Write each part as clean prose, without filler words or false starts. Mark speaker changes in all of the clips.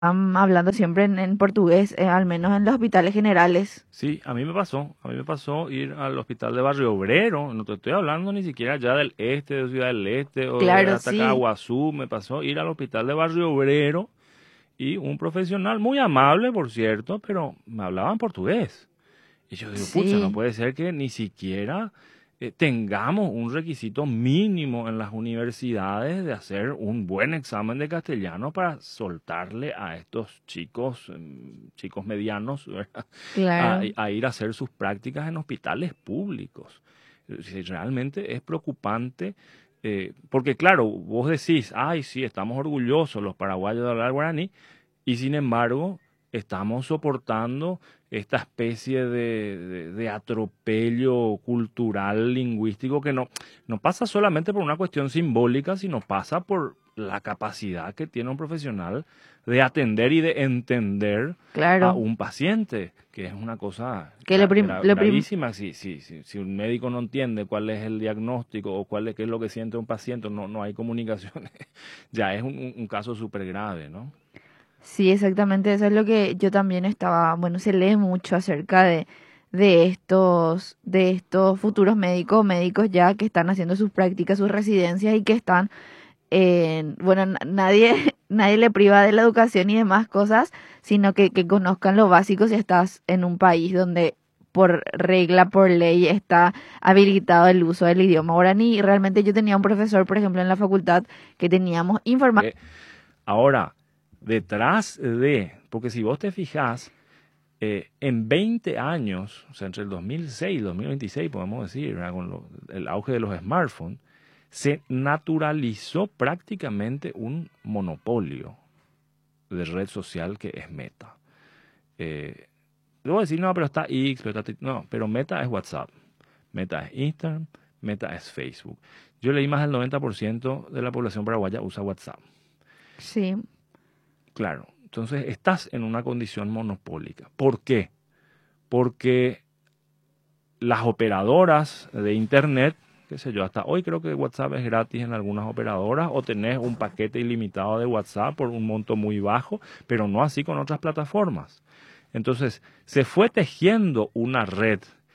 Speaker 1: hablando siempre en portugués, al menos en los hospitales generales.
Speaker 2: Sí, a mí me pasó ir al hospital de Barrio Obrero, no te estoy hablando ni siquiera ya del este, de Ciudad del Este o de
Speaker 1: Claro, sí,
Speaker 2: Atacaguazú, me pasó ir al hospital de Barrio Obrero y un profesional muy amable, por cierto, pero me hablaba en portugués. Y yo digo, pucha, no
Speaker 1: sí,
Speaker 2: puede ser que ni siquiera tengamos un requisito mínimo en las universidades de hacer un buen examen de castellano para soltarle a estos chicos, chicos medianos, ¿verdad?
Speaker 1: claro.
Speaker 2: A ir a hacer sus prácticas en hospitales públicos. Si realmente es preocupante, porque claro, vos decís, ay, sí, estamos orgullosos los paraguayos de hablar guaraní, y sin embargo, estamos soportando esta especie de atropello cultural, lingüístico, que no pasa solamente por una cuestión simbólica, sino pasa por la capacidad que tiene un profesional de atender y de entender a
Speaker 1: Claro,
Speaker 2: un paciente, que es una cosa
Speaker 1: que
Speaker 2: gravísima. Si un médico no entiende cuál es el diagnóstico o qué es lo que siente un paciente, no hay comunicaciones, ya es un caso súper grave, ¿no?
Speaker 1: sí, exactamente, eso es lo que yo también estaba, bueno, se lee mucho acerca de estos futuros médicos, médicos ya que están haciendo sus prácticas, sus residencias y que están bueno, nadie, nadie le priva de la educación y demás cosas, sino que conozcan lo básico si estás en un país donde por regla, por ley, está habilitado el uso del idioma guaraní. Y realmente yo tenía un profesor, por ejemplo, en la facultad que teníamos informática.
Speaker 2: Eh, Ahora, detrás de, porque si vos te fijas, en 20 años, o sea, entre el 2006 y 2026, podemos decir, ¿verdad? Con el auge de los smartphones, se naturalizó prácticamente un monopolio de red social que es Meta. Eh, Debo decir, no, pero está X, pero está no, pero Meta es WhatsApp, Meta es Instagram, Meta es Facebook. Yo leí más del 90% de la población paraguaya usa WhatsApp.
Speaker 1: Sí,
Speaker 2: Claro, entonces estás en una condición monopólica. ¿Por qué? Porque las operadoras de Internet, qué sé yo, hasta hoy creo que WhatsApp es gratis en algunas operadoras o tenés un paquete ilimitado de WhatsApp por un monto muy bajo, pero no así con otras plataformas. Entonces, se fue tejiendo una red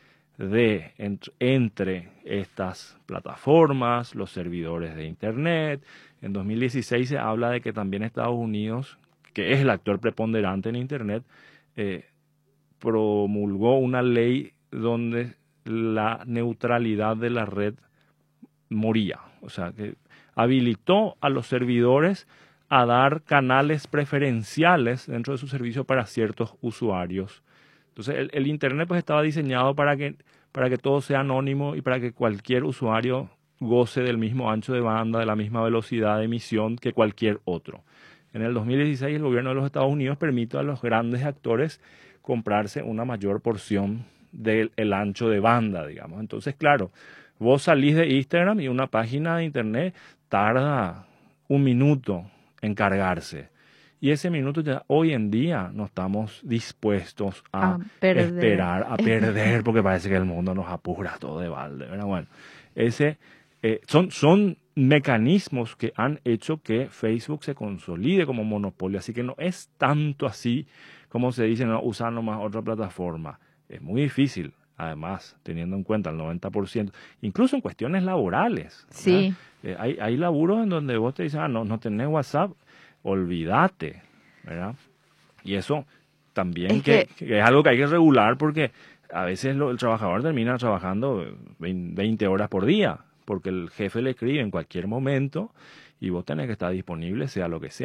Speaker 2: entre estas plataformas, los servidores de Internet. En 2016 se habla de que también Estados Unidos, que es el actor preponderante en Internet, eh, promulgó una ley donde la neutralidad de la red moría. O sea, que habilitó a los servidores a dar canales preferenciales dentro de su servicio para ciertos usuarios. Entonces, el Internet pues estaba diseñado para que todo sea anónimo y para que cualquier usuario goce del mismo ancho de banda, de la misma velocidad de emisión que cualquier otro. En el 2016 el gobierno de los Estados Unidos permite a los grandes actores comprarse una mayor porción del ancho de banda, digamos. Entonces, claro, vos salís de Instagram y una página de internet tarda un minuto en cargarse. Y ese minuto ya hoy en día no estamos dispuestos a
Speaker 1: a perder.
Speaker 2: esperar, a perder, porque parece que el mundo nos apura todo de balde, ¿verdad? Bueno, ese, son mecanismos que han hecho que Facebook se consolide como monopolio. Así que no es tanto así como se dice, no, usar nomás otra plataforma. Es muy difícil, además, teniendo en cuenta el 90%, incluso en cuestiones laborales, ¿verdad?
Speaker 1: Sí,
Speaker 2: Hay laburos en donde vos te dices, ah, no tenés WhatsApp, olvídate, ¿verdad? Y eso también
Speaker 1: es que
Speaker 2: que es algo que hay que regular porque a veces el trabajador termina trabajando 20 horas por día, porque el jefe le escribe en cualquier momento y vos tenés que estar disponible, sea lo que sea.